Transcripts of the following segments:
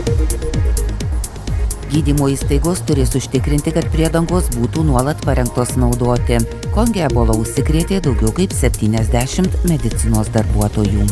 Gydymo įstaigos turės užtikrinti, kad priedangos būtų nuolat parengtos naudoti. Konge ebola užsikrėtė daugiau kaip 70 medicinos darbuotojų.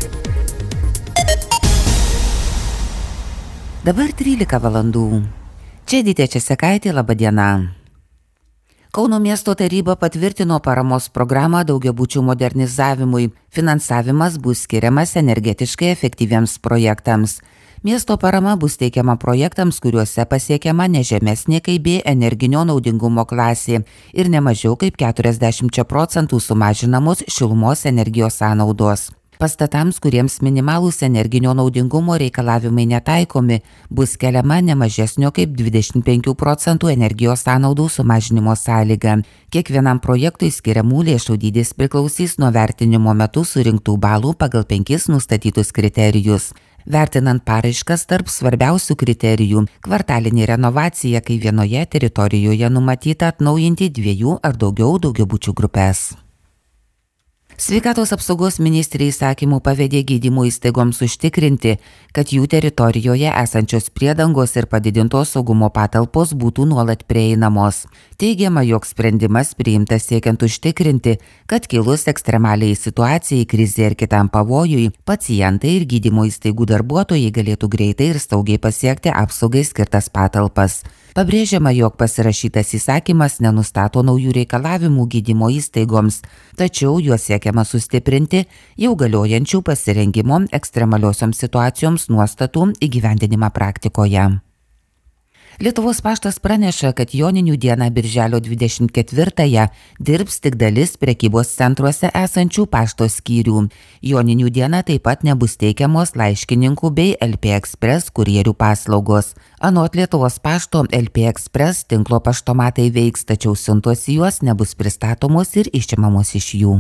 Dabar 13 valandų. Čia Edita Česekaitė, laba diena. Kauno miesto taryba patvirtino paramos programą daugiabučių modernizavimui. Finansavimas bus skiriamas energetiškai efektyviems projektams. Miesto parama bus teikiama projektams, kuriuose pasiekiama ne žemesnė kaip B energinio naudingumo klasė ir ne mažiau kaip 40% sumažinamos šilumos energijos sąnaudos. Pastatams, kuriems minimalūs energinio naudingumo reikalavimai netaikomi, bus keliama ne mažesnio kaip 25% energijos sąnaudų sumažinimo sąlyga. Kiekvienam projektui skiriamų lėšų dydis priklausys nuo vertinimo metu surinktų balų pagal 5 nustatytus kriterijus. Vertinant paraiškas tarp svarbiausių kriterijų – kvartalinė renovacija, kai vienoje teritorijoje numatyta atnaujinti 2 ar daugiau daugiabučių grupės. Sveikatos apsaugos ministrė įsakymų pavedė gydymo įstaigoms užtikrinti, kad jų teritorijoje esančios priedangos ir padidintos saugumo patalpos būtų nuolat prieinamos. Teigiama, jog sprendimas priimtas siekiant užtikrinti, kad kilus ekstremaliai situacijai, krizė ir kitam pavojui, pacientai ir gydymo įstaigų darbuotojai galėtų greitai ir saugiai pasiekti apsaugai skirtas patalpas. Pabrėžiama, jog pasirašytas įsakymas nenustato naujų reikalavimų gydymo įstaigoms, tačiau juos siekiama sustiprinti jau galiojančių pasirengimo ekstremaliosioms situacijoms nuostatų įgyvendinimą praktikoje. Lietuvos paštas praneša, kad Joninių dieną birželio 24-ąją dirbs tik dalis prekybos centruose esančių pašto skyrių. Joninių dieną taip pat nebus teikiamos laiškininkų bei LP Express kurjerių paslaugos. Anot Lietuvos pašto LP Express tinklo paštomatai veiks, tačiau siuntos į juos nebus pristatomos ir išimamos iš jų.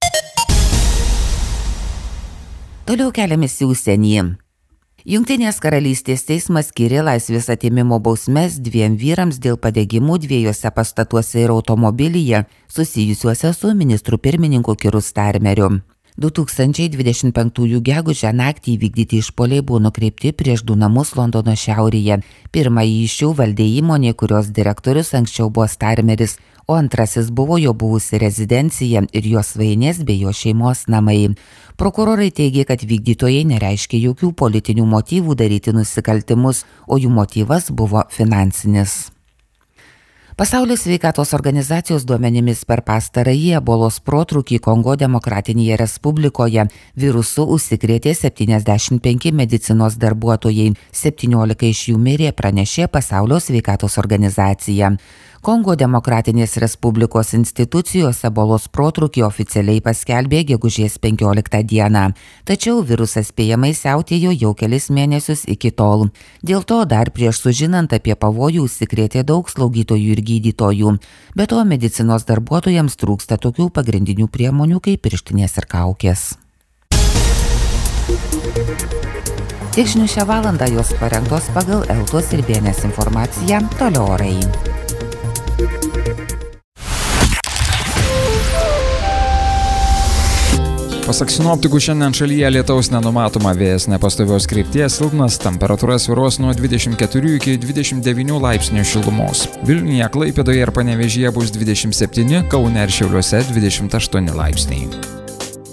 Toliau keliamės į užsienį. Jungtinės karalystės teismas skyrė laisvės atėmimo bausmes 2 vyrams dėl padegimų 2 pastatuose ir automobilyje susijusiuose su ministru pirmininku Kiru Starmeriu. 2025 gegužę naktį įvykdyti išpuoliai buvo nukreipti prieš 2 namus Londono šiaurėje. Pirmąjį iš jų valdė įmonė, kurios direktorius anksčiau buvo Starmeris, o antrasis buvo jo buvusi rezidencija ir jos svainės bei jo šeimos namai. Prokurorai teigė, kad vykdytojai nereiškė jokių politinių motyvų daryti nusikaltimus, o jų motyvas buvo finansinis. Pasaulio sveikatos organizacijos duomenimis per pastarąjį ebolos protrūkį Kongo Demokratinėje Respublikoje virusu užsikrėtė 75 medicinos darbuotojai, 17 iš jų mirė, pranešė Pasaulio sveikatos organizacija. Kongo Demokratinės Respublikos institucijos ebolos protrūkį oficialiai paskelbė gegužės 15 dieną, tačiau virusas spėjamai siautėjo jau kelis mėnesius iki tol. Dėl to dar prieš sužinant apie pavojų užsikrėtė daug slaugytojų ir gydytojų, be to medicinos darbuotojams trūksta tokių pagrindinių priemonių kaip pirštinės ir kaukės. Tiek žinių šią valandą, jos parengtos pagal Eltos ir BNS informaciją, toliau orai. Pasak sinoptikų, šiandien šalyje lietaus nenumatoma, vėjas nepastovios krypties, silpnas, temperatūra svyruos nuo 24 iki 29 laipsnių šilumos. Vilniuje, Klaipėdoje ir Panevėžyje bus 27, Kaune ir Šiauliuose 28 laipsniai.